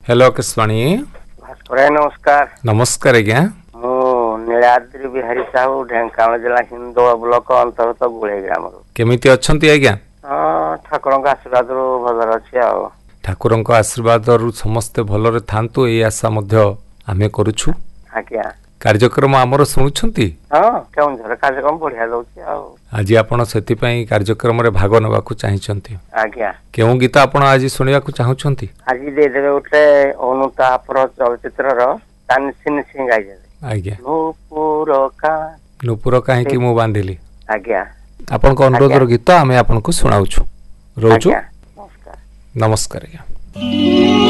Hello Akashvani. Bhaskar नमस्कार। नमस्कार आज्ञा। मु नीलाद्रि बिहारी साहू ढेंकानाल जिला हिंदोल ब्लॉक अंतर्गत गुळे ग्राम। केमिति अछंती आज्ञा? हाँ ठाकुर आशीर्वाद भल अच्छी आ ठाकुर आशीर्वाद समस्ते भलरे थांतु ए आशा मध्य आमे करूछु। आज्ञा कार्यक्रम आमर शुणुछंती? हाँ केउंझर कार्यक्रम बढ़िया दउछि आ आज आपण सेति पई कार्यक्रम रे भाग नेबाकू चाहिछंती। आज्ञा केउ गीत आपण आज सुनिबाकू चाहुछंती? आज दे देबे उठे अनुतापर चलचित्र रो तानसिन सिंह गाइजे। आज्ञा नुपुर काहे कि मु बांधिली। आज्ञा आपण को अनुरोध रो गीत आमे आपण को सुनाउछु। रोजु नमस्कार नमस्कार आज्ञा।